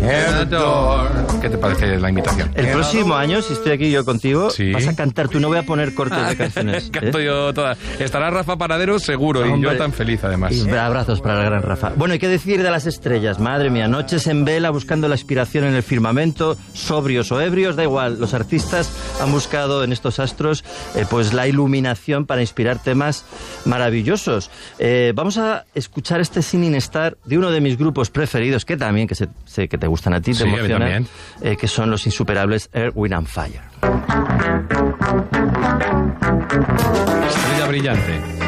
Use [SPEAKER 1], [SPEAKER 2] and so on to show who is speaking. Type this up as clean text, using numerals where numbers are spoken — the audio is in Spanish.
[SPEAKER 1] ¿Qué te parece la imitación?
[SPEAKER 2] El próximo año, si estoy aquí yo contigo, vas a cantar. Tú no voy a poner cortes de canciones.
[SPEAKER 1] Canto yo todas. Estará Rafa Panadero seguro, hombre, y yo tan feliz además.
[SPEAKER 2] Y abrazos para el gran Rafa. Bueno, ¿y qué decir de las estrellas? Madre mía, noches en vela buscando la inspiración en el firmamento, sobrios o ebrios, da igual. Los artistas han buscado en estos astros pues la iluminación para inspirar temas maravillosos. Vamos a escuchar este Singing Star de uno de mis grupos preferidos, que también que sé que te gustan a ti, te emocionan, que son los insuperables Earth, Wind and Fire.
[SPEAKER 1] Estrella brillante.